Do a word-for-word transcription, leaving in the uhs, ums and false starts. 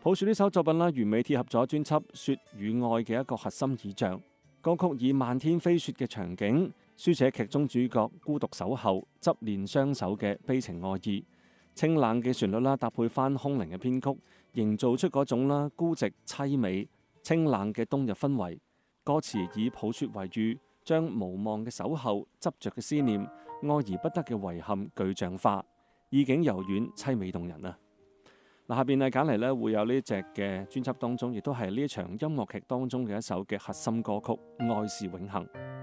抱住呢首作品啦，完美貼合咗專輯《雪與愛》嘅一個核心意象。歌曲以漫天飛雪嘅場景，書寫劇中主角孤獨守候、執念相守嘅悲情愛意。清冷嘅旋律啦，搭配翻空靈嘅編曲，營造出嗰種啦孤寂凄美、清冷嘅冬日氛圍。歌詞以抱雪為喻，將無望嘅守候、執着嘅思念、愛而不得嘅遺憾具象化，意境柔軟、凄美動人啊！嗱，下邊啊揀嚟咧會有呢隻嘅專輯當中，亦都係呢一場音樂劇當中嘅一首嘅核心歌曲《愛是永恆》。